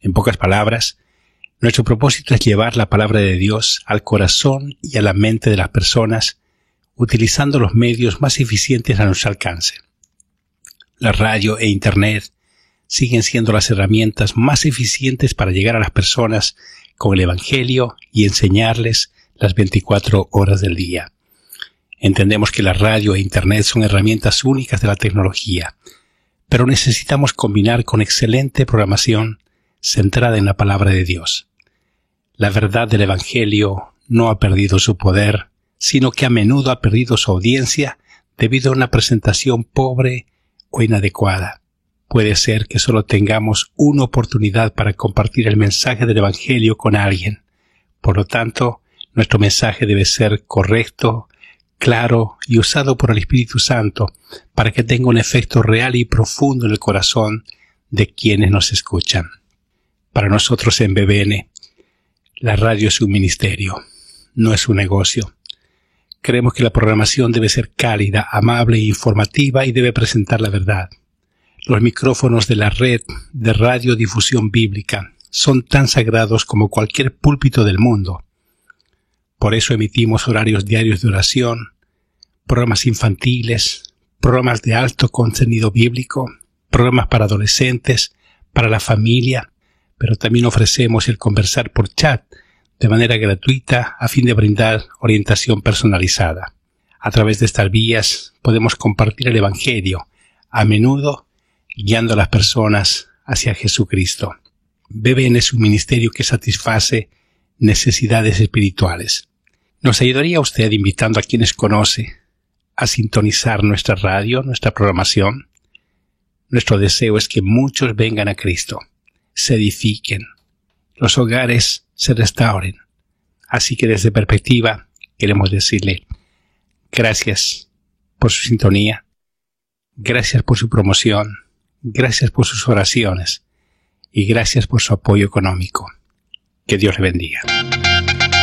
En pocas palabras, nuestro propósito es llevar la palabra de Dios al corazón y a la mente de las personas, utilizando los medios más eficientes a nuestro alcance. La radio e Internet siguen siendo las herramientas más eficientes para llegar a las personas con el Evangelio y enseñarles las 24 horas del día. Entendemos que la radio e Internet son herramientas únicas de la tecnología, pero necesitamos combinar con excelente programación centrada en la palabra de Dios. La verdad del Evangelio no ha perdido su poder, sino que a menudo ha perdido su audiencia debido a una presentación pobre o inadecuada. Puede ser que solo tengamos una oportunidad para compartir el mensaje del Evangelio con alguien. Por lo tanto, nuestro mensaje debe ser correcto, claro y usado por el Espíritu Santo para que tenga un efecto real y profundo en el corazón de quienes nos escuchan. Para nosotros en BBN, la radio es un ministerio, no es un negocio. Creemos que la programación debe ser cálida, amable e informativa y debe presentar la verdad. Los micrófonos de la red de radiodifusión bíblica son tan sagrados como cualquier púlpito del mundo. Por eso emitimos horarios diarios de oración, programas infantiles, programas de alto contenido bíblico, programas para adolescentes, para la familia, pero también ofrecemos el conversar por chat de manera gratuita a fin de brindar orientación personalizada. A través de estas vías podemos compartir el Evangelio, a menudo guiando a las personas hacia Jesucristo. BBN es un ministerio que satisface necesidades espirituales. ¿Nos ayudaría usted invitando a quienes conoce a sintonizar nuestra radio, nuestra programación? Nuestro deseo es que muchos vengan a Cristo, se edifiquen, los hogares se restauren. Así que desde Perspectiva queremos decirle gracias por su sintonía, gracias por su promoción, gracias por sus oraciones y gracias por su apoyo económico. Que Dios le bendiga.